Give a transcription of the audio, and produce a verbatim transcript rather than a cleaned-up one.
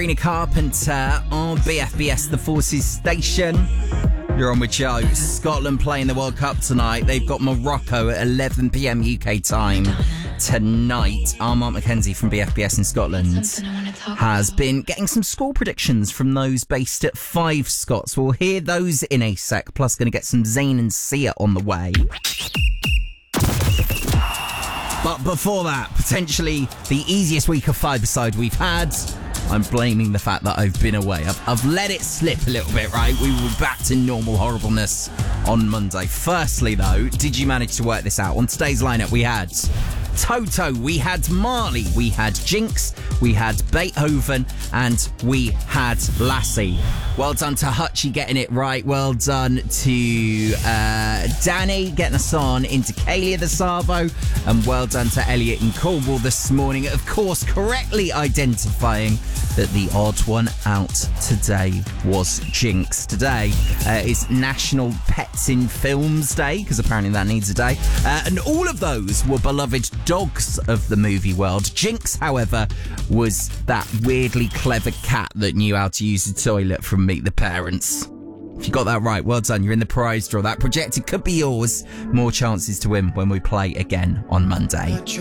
Sabrina Carpenter on B F B S The Forces Station. You're on with Joe. Scotland playing the World Cup tonight. They've got Morocco at eleven p.m. U K time tonight. Our Mark Mackenzie from B F B S in Scotland has been getting some score predictions from those based at Five Scots. We'll hear those in a sec. Plus, going to get some Zayn and Sia on the way. But before that, potentially the easiest week of five-a-side we've had. I'm blaming the fact that I've been away. I've, I've let it slip a little bit, right? We were back to normal horribleness on Monday. Firstly, though, did you manage to work this out? On today's lineup, we had Toto, we had Marley, we had Jinx, we had Beethoven, and we had Lassie. Well done to Hutchie getting it right. Well done to uh, Danny getting us on into Kalia the Savo. And well done to Elliot and Cornwall this morning. Of course, correctly identifying that the odd one out today was Jinx. Today uh, is National Pets in Films Day, because apparently that needs a day. Uh, and all of those were beloved dogs of the movie world. Jinx, however, was that weirdly clever cat that knew how to use the toilet from Meet the Parents. If you got that right, well done. You're in the prize draw. That projected could be yours. More chances to win when we play again on Monday.